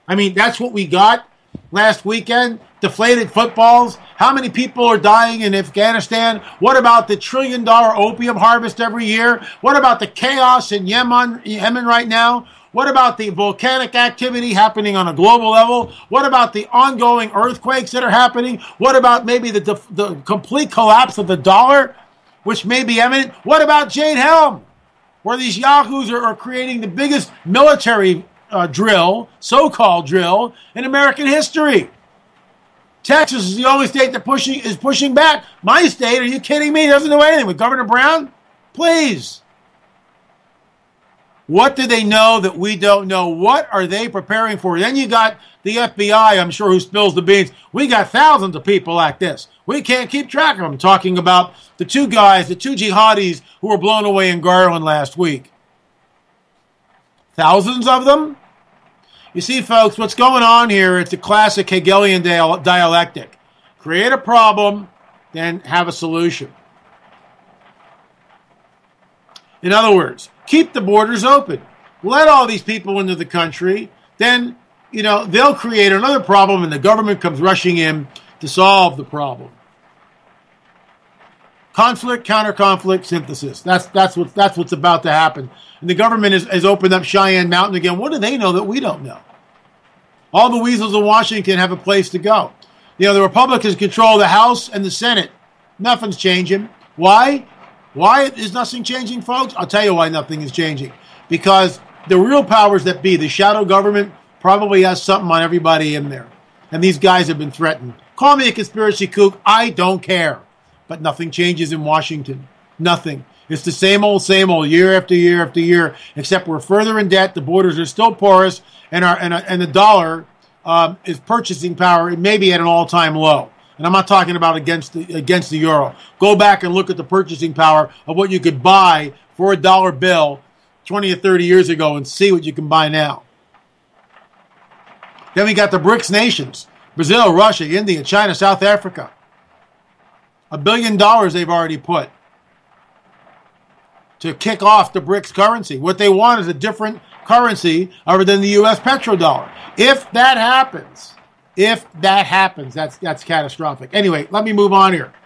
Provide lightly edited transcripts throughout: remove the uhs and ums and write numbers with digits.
I mean, that's what we got last weekend. Deflated footballs. How many people are dying in Afghanistan? What about the $1 trillion opium harvest every year? What about the chaos in Yemen right now? What about the volcanic activity happening on a global level? What about the ongoing earthquakes that are happening? What about maybe the complete collapse of the dollar, which may be imminent? What about Jade Helm, where these yahoos are creating the biggest military drill, so-called drill, in American history? Texas is the only state that is pushing back. My state, are you kidding me? Doesn't do anything with Governor Brown? Please. What do they know that we don't know? What are they preparing for? Then you got the FBI, I'm sure, who spills the beans. We got thousands of people like this. We can't keep track of them. Talking about the two guys, the two jihadis who were blown away in Garland last week. Thousands of them? You see, folks, what's going on here, it's a classic Hegelian dialectic. Create a problem, then have a solution. In other words, keep the borders open. Let all these people into the country. Then, they'll create another problem and the government comes rushing in to solve the problem. Conflict, counter-conflict, synthesis. That's what's about to happen. And the government has opened up Cheyenne Mountain again. What do they know that we don't know? All the weasels in Washington have a place to go. The Republicans control the House and the Senate. Nothing's changing. Why? Why is nothing changing, folks? I'll tell you why nothing is changing. Because the real powers that be, the shadow government, probably has something on everybody in there. And these guys have been threatened. Call me a conspiracy kook. I don't care. But nothing changes in Washington. Nothing. It's the same old, year after year after year, except we're further in debt, the borders are still porous, and the dollar is purchasing power. It may be at an all-time low. And I'm not talking about against the euro. Go back and look at the purchasing power of what you could buy for a dollar bill 20 or 30 years ago and see what you can buy now. Then we got the BRICS nations, Brazil, Russia, India, China, South Africa. $1 billion they've already put to kick off the BRICS currency. What they want is a different currency other than the U.S. petrodollar. If that happens, that's catastrophic. Anyway, let me move on here.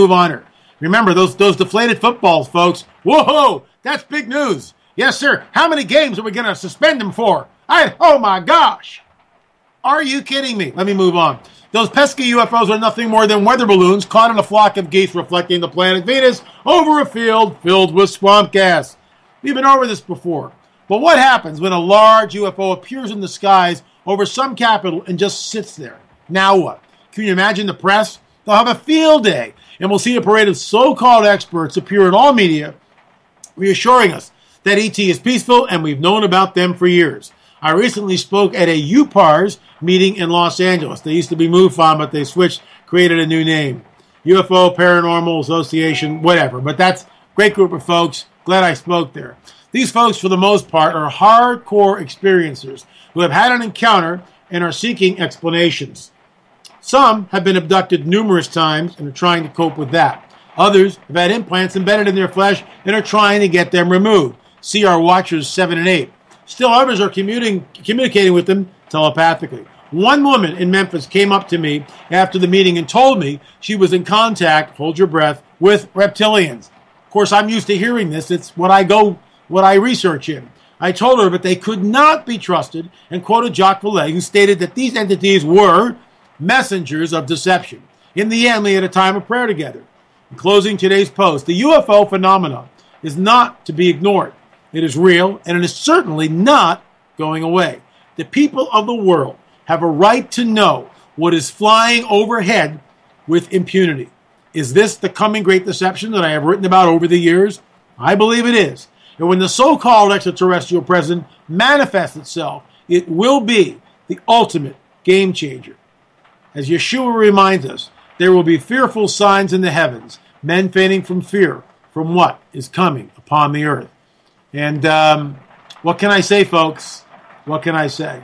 Remember, those deflated footballs, folks. Whoa, that's big news. Yes, sir. How many games are we going to suspend them for? Oh, my gosh. Are you kidding me? Let me move on. Those pesky UFOs are nothing more than weather balloons caught in a flock of geese reflecting the planet Venus over a field filled with swamp gas. We've been over this before. But what happens when a large UFO appears in the skies over some capital and just sits there? Now what? Can you imagine the press? They'll have a field day, and we'll see a parade of so-called experts appear in all media, reassuring us that ET is peaceful and we've known about them for years. I recently spoke at a UPARS meeting in Los Angeles. They used to be MUFON, but they created a new name. UFO Paranormal Association, whatever. But that's a great group of folks. Glad I spoke there. These folks, for the most part, are hardcore experiencers who have had an encounter and are seeking explanations. Some have been abducted numerous times and are trying to cope with that. Others have had implants embedded in their flesh and are trying to get them removed. See our Watchers 7 and 8. Still others are communicating with them telepathically. One woman in Memphis came up to me after the meeting and told me she was in contact, hold your breath, with reptilians. Of course, I'm used to hearing this. It's what I research in. I told her that they could not be trusted and quoted Jacques Vallée, who stated that these entities were messengers of deception. In the end, we had a time of prayer together. In closing today's post, the UFO phenomenon is not to be ignored. It is real, and it is certainly not going away. The people of the world have a right to know what is flying overhead with impunity. Is this the coming great deception that I have written about over the years? I believe it is. And when the so-called extraterrestrial presence manifests itself, it will be the ultimate game changer. As Yeshua reminds us, there will be fearful signs in the heavens, men fainting from fear from what is coming upon the earth. And what can I say, folks? What can I say?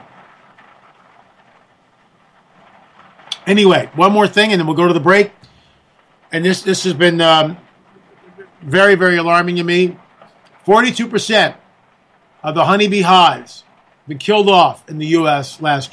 Anyway, one more thing, and then we'll go to the break. And this has been very, very alarming to me. 42% of the honeybee hives been killed off in the U.S. last year.